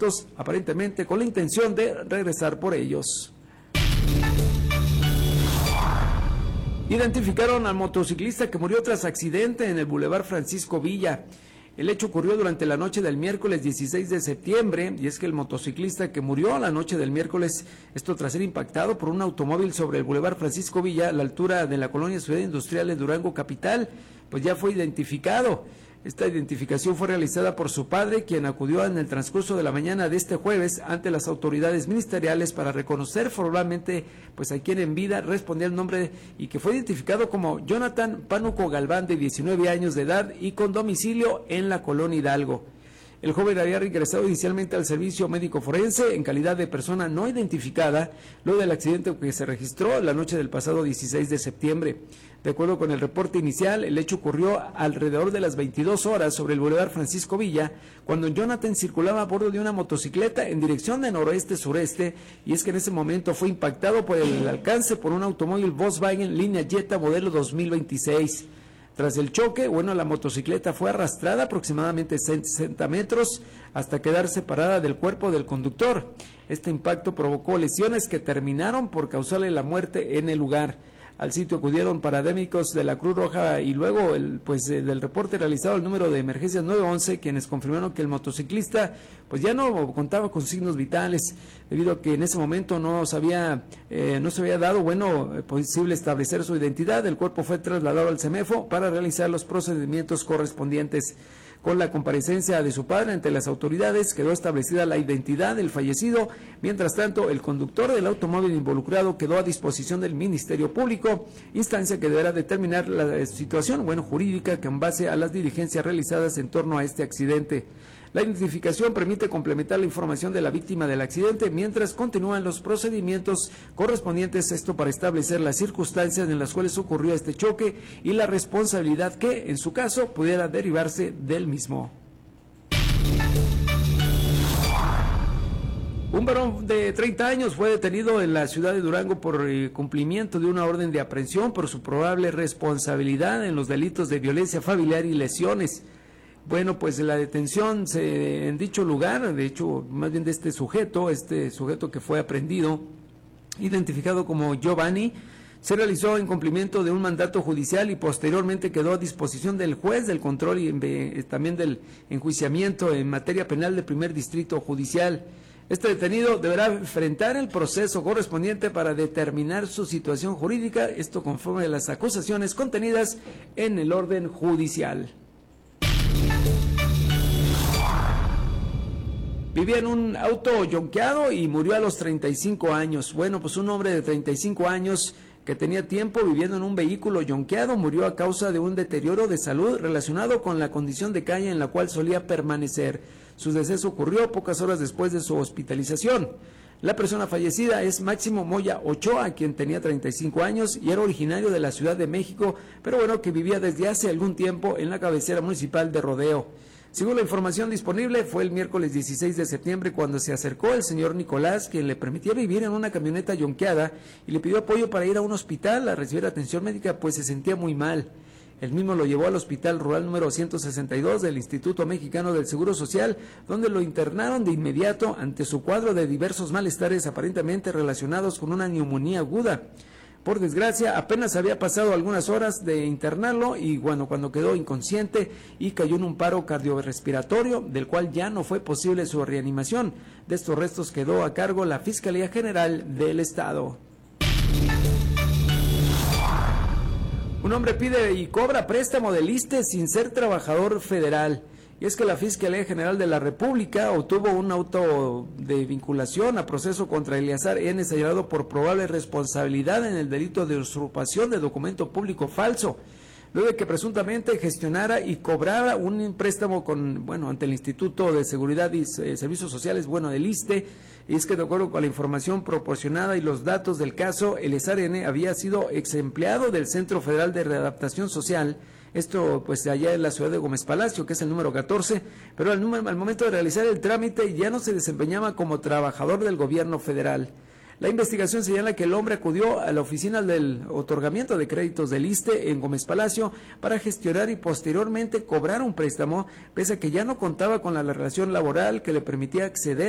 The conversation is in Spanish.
sujetos, aparentemente con la intención de regresar por ellos. Identificaron al motociclista que murió tras accidente en el Boulevard Francisco Villa. El hecho ocurrió durante la noche del miércoles 16 de septiembre, y es que el motociclista que murió la noche del miércoles, esto tras ser impactado por un automóvil sobre el Boulevard Francisco Villa, a la altura de la colonia Ciudad Industrial de Durango Capital, pues ya fue identificado. Esta identificación fue realizada por su padre, quien acudió en el transcurso de la mañana de este jueves ante las autoridades ministeriales para reconocer formalmente pues a quien en vida respondía el nombre y que fue identificado como Jonathan Pánuco Galván, de 19 años de edad y con domicilio en la colonia Hidalgo. El joven había ingresado inicialmente al servicio médico forense en calidad de persona no identificada, luego del accidente que se registró la noche del pasado 16 de septiembre. De acuerdo con el reporte inicial, el hecho ocurrió alrededor de las 22 horas sobre el Boulevard Francisco Villa, cuando Jonathan circulaba a bordo de una motocicleta en dirección de noroeste-sureste, y es que en ese momento fue impactado por el alcance por un automóvil Volkswagen línea Jetta modelo 2026. Tras el choque, la motocicleta fue arrastrada aproximadamente 60 metros hasta quedar separada del cuerpo del conductor. Este impacto provocó lesiones que terminaron por causarle la muerte en el lugar. Al sitio acudieron paramédicos de la Cruz Roja y luego del reporte realizado al número de emergencias 911, quienes confirmaron que el motociclista pues ya no contaba con signos vitales, debido a que en ese momento no se había dado posible establecer su identidad. El cuerpo fue trasladado al CEMEFO para realizar los procedimientos correspondientes. Con la comparecencia de su padre ante las autoridades quedó establecida la identidad del fallecido. Mientras tanto, el conductor del automóvil involucrado quedó a disposición del Ministerio Público, instancia que deberá determinar la situación jurídica que en base a las diligencias realizadas en torno a este accidente. La identificación permite complementar la información de la víctima del accidente mientras continúan los procedimientos correspondientes, esto para establecer las circunstancias en las cuales ocurrió este choque y la responsabilidad que, en su caso, pudiera derivarse del mismo. Un varón de 30 años fue detenido en la ciudad de Durango por cumplimiento de una orden de aprehensión por su probable responsabilidad en los delitos de violencia familiar y lesiones. La detención en dicho lugar, de hecho, más bien de este sujeto que fue aprehendido, identificado como Giovanni, se realizó en cumplimiento de un mandato judicial y posteriormente quedó a disposición del juez del control y también del enjuiciamiento en materia penal del primer distrito judicial. Este detenido deberá enfrentar el proceso correspondiente para determinar su situación jurídica, esto conforme a las acusaciones contenidas en el orden judicial. Vivía en un auto yonqueado y murió a los 35 años. Un hombre de 35 años que tenía tiempo viviendo en un vehículo yonqueado murió a causa de un deterioro de salud relacionado con la condición de calle en la cual solía permanecer. Su deceso ocurrió pocas horas después de su hospitalización. La persona fallecida es Máximo Moya Ochoa, quien tenía 35 años y era originario de la Ciudad de México, pero que vivía desde hace algún tiempo en la cabecera municipal de Rodeo. Según la información disponible, fue el miércoles 16 de septiembre cuando se acercó el señor Nicolás, quien le permitía vivir en una camioneta yonqueada y le pidió apoyo para ir a un hospital a recibir atención médica, pues se sentía muy mal. El mismo lo llevó al Hospital Rural número 162 del Instituto Mexicano del Seguro Social, donde lo internaron de inmediato ante su cuadro de diversos malestares aparentemente relacionados con una neumonía aguda. Por desgracia, apenas había pasado algunas horas de internarlo y cuando quedó inconsciente y cayó en un paro cardiorrespiratorio, del cual ya no fue posible su reanimación. De estos restos quedó a cargo la Fiscalía General del Estado. Un hombre pide y cobra préstamo del ISSSTE sin ser trabajador federal. Y es que la Fiscalía General de la República obtuvo un auto de vinculación a proceso contra Eleazar N., señalado por probable responsabilidad en el delito de usurpación de documento público falso, luego de que presuntamente gestionara y cobrara un préstamo ante el Instituto de Seguridad y Servicios Sociales, del ISSSTE. Y es que de acuerdo con la información proporcionada y los datos del caso, Eleazar N. había sido ex empleado del Centro Federal de Readaptación Social, esto allá en la ciudad de Gómez Palacio, que es el número 14, pero al momento de realizar el trámite ya no se desempeñaba como trabajador del gobierno federal. La investigación señala que el hombre acudió a la oficina del otorgamiento de créditos del ISSSTE en Gómez Palacio para gestionar y posteriormente cobrar un préstamo, pese a que ya no contaba con la relación laboral que le permitía acceder